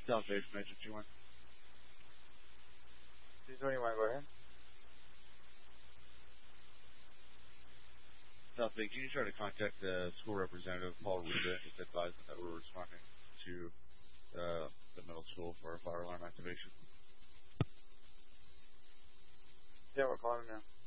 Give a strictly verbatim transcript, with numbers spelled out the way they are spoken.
South Bay from Agency one. This is when you want to go ahead? South Bay, can you try to contact the school representative, Paul Ruda, and just advise them that we're responding to uh, the middle school for a fire alarm activation? Yeah, we're calling now.